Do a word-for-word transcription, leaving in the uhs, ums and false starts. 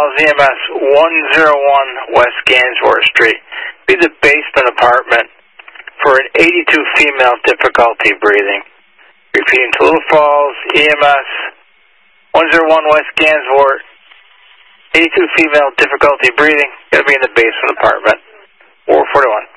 Falls, E M S one oh one West Gansevoort Street. Be the basement apartment for an eighty-two female, difficulty breathing. Repeating, to Little Falls, E M S one oh one West Gansevoort, eighty-two female, difficulty breathing. Going to be in the basement apartment. four forty-one.